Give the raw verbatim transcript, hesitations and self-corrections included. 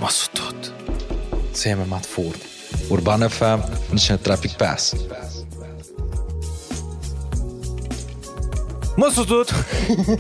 Masutut. Insieme a Matt Ford. Urban F M, National Traffic Pass. Masutut.